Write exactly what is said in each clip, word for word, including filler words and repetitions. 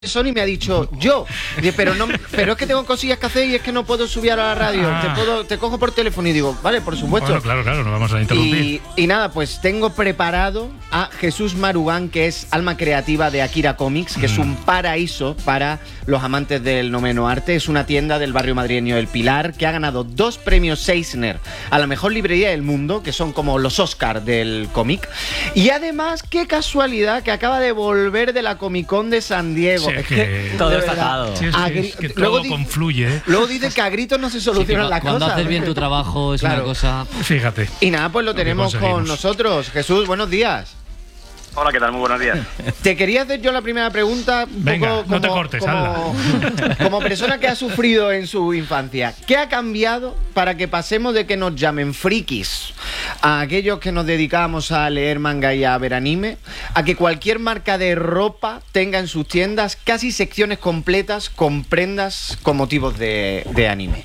Sony me ha dicho yo, pero no, pero es que tengo cosillas que hacer y es que no puedo subir a la radio. Ah. Te puedo, te cojo por teléfono y digo, vale, por supuesto. Bueno, claro, claro, no vamos a interrumpir. Y, y nada, pues tengo preparado a Jesús Marugán, que es alma creativa de Akira Comics, que mm. es un paraíso para los amantes del noveno arte. Es una tienda del barrio madrileño El Pilar que ha ganado dos premios Eisner a la mejor librería del mundo, que son como los Oscar del cómic. Y además, qué casualidad que acaba de volver de la Comic Con de San Diego. Sí, es que, que todo está dado. Sí, sí, es que todo di- confluye. ¿eh? Luego dice que a gritos no se solucionan sí, las cuando cosas. Cuando haces bien tu trabajo es claro. una cosa... Fíjate. Y nada, pues lo, lo tenemos con nosotros. Jesús, buenos días. Hola, ¿qué tal? Muy buenos días. Te quería hacer yo la primera pregunta un Venga, poco como, no te cortes, como, como persona que ha sufrido en su infancia. ¿Qué ha cambiado para que pasemos de que nos llamen frikis a aquellos que nos dedicamos a leer manga y a ver anime, a que cualquier marca de ropa tenga en sus tiendas casi secciones completas con prendas con motivos de, de anime?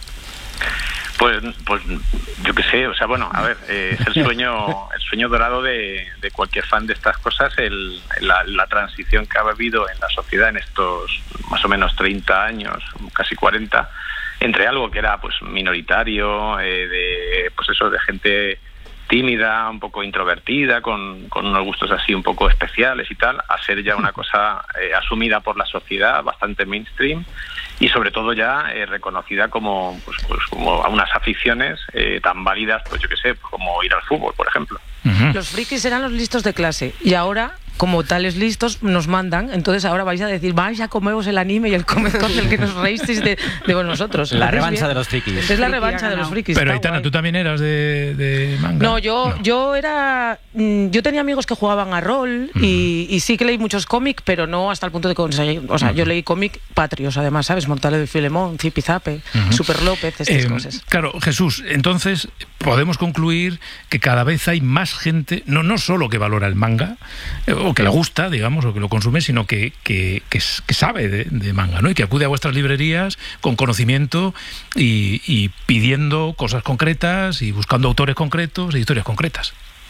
Pues, pues yo qué sé, o sea, bueno, a ver, eh, es el sueño, el sueño dorado de, de cualquier fan de estas cosas, el, la, la transición que ha habido en la sociedad en estos más o menos treinta años, casi cuarenta, entre algo que era pues minoritario, eh, de pues eso, de gente tímida, un poco introvertida, con, con unos gustos así un poco especiales y tal, a ser ya una cosa eh, asumida por la sociedad, bastante mainstream, y sobre todo ya eh, reconocida como pues, pues como a unas aficiones eh, tan válidas, pues yo qué sé, como ir al fútbol, por ejemplo. Uh-huh. Los frikis eran los listos de clase y ahora, como tales listos, nos mandan, entonces ahora vais a decir, vais a comeros el anime y el comedor del que nos reísteis de, de vosotros. La revancha bien? de los frikis. Es la revancha de los frikis. Pero Aitana, ¿tú también eras de, de manga? No, yo, no. yo era... Yo tenía amigos que jugaban a rol uh-huh. y, y sí que leí muchos cómics, pero no hasta el punto de conseguir... O sea, uh-huh. yo leí cómic patrios, además, ¿sabes? Mortales de Filemón, Zipizape, uh-huh. Super López, estas eh, cosas. Claro, Jesús, entonces podemos concluir que cada vez hay más gente, no, no solo que valora el manga, eh, o que le gusta, digamos, o que lo consume, sino que, que, que, que sabe de, de manga, ¿no? Y que acude a vuestras librerías con conocimiento y, y pidiendo cosas concretas y buscando autores concretos e historias concretas.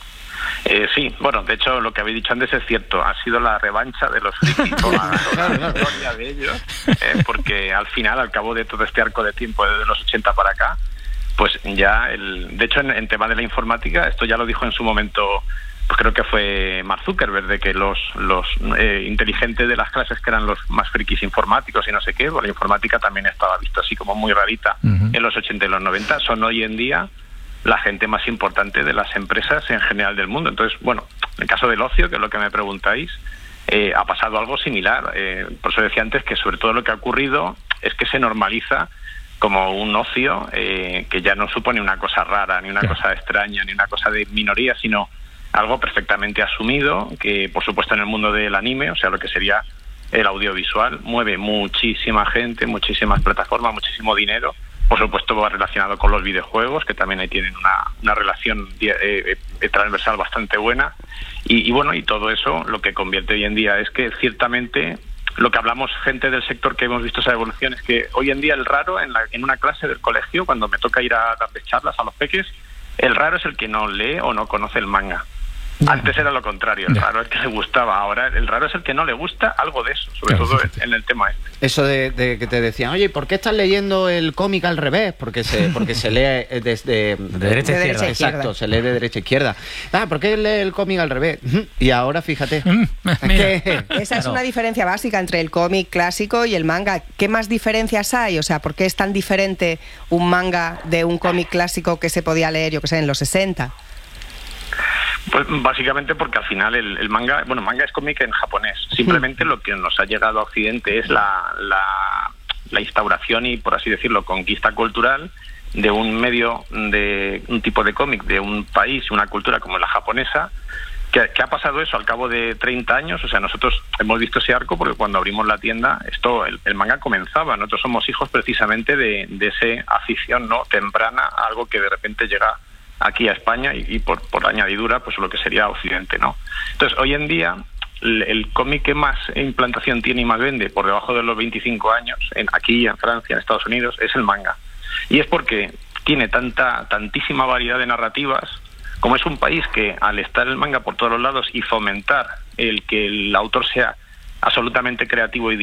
Eh, sí, bueno, de hecho lo que habéis dicho antes es cierto, ha sido la revancha de los frikis con la, la gloria de ellos, eh, porque al final, al cabo de todo este arco de tiempo desde los ochenta para acá, pues ya, el, de hecho en, en tema de la informática, esto ya lo dijo en su momento, pues creo que fue Mark Zuckerberg, de que los, los eh, inteligentes de las clases que eran los más frikis informáticos y no sé qué, pues la informática también estaba visto así como muy rarita uh-huh. en los ochenta y los noventa, son hoy en día la gente más importante de las empresas en general del mundo. Entonces, bueno, en el caso del ocio, que es lo que me preguntáis, eh, ha pasado algo similar. Eh, por eso decía antes que sobre todo lo que ha ocurrido es que se normaliza como un ocio eh, que ya no supone una cosa rara, ni una sí. cosa extraña, ni una cosa de minoría, sino algo perfectamente asumido, que por supuesto en el mundo del anime, o sea, lo que sería el audiovisual, mueve muchísima gente, muchísimas plataformas, muchísimo dinero. Por supuesto va relacionado con los videojuegos, que también ahí tienen una, una relación eh, eh, transversal bastante buena. Y, y bueno, y todo eso lo que convierte hoy en día es que ciertamente lo que hablamos gente del sector que hemos visto esa evolución es que hoy en día el raro en, la, en una clase del colegio, cuando me toca ir a darles charlas a los peques, el raro es el que no lee o no conoce el manga. Antes era lo contrario, el raro es el que le gustaba, ahora el raro es el que no le gusta algo de eso, sobre claro, todo en el tema este. Eso de, de que te decían, oye, ¿por qué estás leyendo el cómic al revés? Porque se porque se lee desde de, de derecha a izquierda. Exacto, se lee de derecha a izquierda. Ah, ¿por qué lee el cómic al revés? Y ahora, fíjate. Es que esa es una diferencia básica entre el cómic clásico y el manga. ¿Qué más diferencias hay? O sea, ¿por qué es tan diferente un manga de un cómic clásico que se podía leer, yo que sé, en los sesenta? Pues básicamente porque al final el, el manga, bueno, manga es cómic en japonés. Simplemente lo que nos ha llegado a Occidente es la, la, la instauración y, por así decirlo, conquista cultural de un medio, de un tipo de cómic, de un país, una cultura como la japonesa, que, que ha pasado eso al cabo de treinta años. O sea, nosotros hemos visto ese arco porque cuando abrimos la tienda, esto el, el manga comenzaba. Nosotros somos hijos precisamente de, de esa afición no temprana a algo que de repente llega aquí a España y, y por, por añadidura pues lo que sería Occidente, ¿no? Entonces hoy en día el, el cómic que más implantación tiene y más vende por debajo de los veinticinco años en, aquí en Francia, en Estados Unidos, es el manga, y es porque tiene tanta tantísima variedad de narrativas, como es un país que al estar el manga por todos los lados y fomentar el que el autor sea absolutamente creativo y